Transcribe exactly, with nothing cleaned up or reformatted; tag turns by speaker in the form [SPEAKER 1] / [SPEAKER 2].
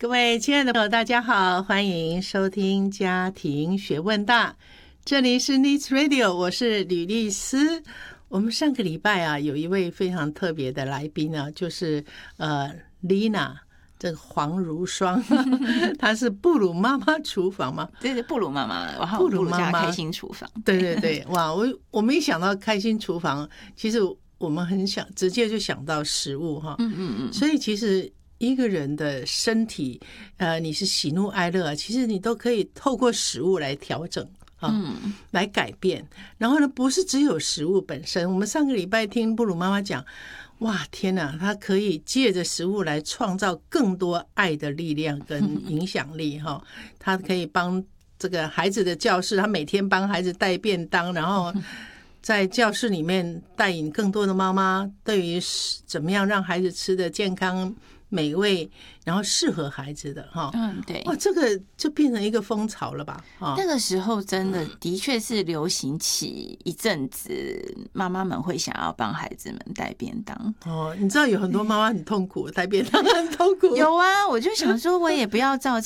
[SPEAKER 1] 各位亲爱的朋友，大家好，欢迎收听家庭学问大，这里是 Needs Radio， 我是吕丽丝。我们上个礼拜啊，有一位非常特别的来宾呢、啊，就是呃 Lina。这个黄如霜，她是布鲁妈妈厨房吗？
[SPEAKER 2] 对对，布鲁妈妈，然后
[SPEAKER 1] 布鲁妈妈
[SPEAKER 2] 开心厨房。
[SPEAKER 1] 对对对，哇！我我没想到开心厨房，其实我们很想直接就想到食物哈。
[SPEAKER 2] 嗯嗯嗯。
[SPEAKER 1] 所以其实一个人的身体，呃，你是喜怒哀乐，其实你都可以透过食物来调整。嗯，来改变。然后呢，不是只有食物本身。我们上个礼拜听布鲁妈妈讲，哇，天哪，她可以借着食物来创造更多爱的力量跟影响力哈。她可以帮这个孩子的教室，她每天帮孩子带便当，然后在教室里面带引更多的妈妈，对于怎么样让孩子吃的健康美味，然后适合孩子的哈，
[SPEAKER 2] 嗯，对，
[SPEAKER 1] 哇，这个就变成一个风潮了吧？
[SPEAKER 2] 那个时候真的的确是流行起一阵子，妈妈们会想要帮孩子们带便当。
[SPEAKER 1] 哦，你知道有很多妈妈很痛苦，带便当很痛苦。
[SPEAKER 2] 有啊，我就想说，我也不要照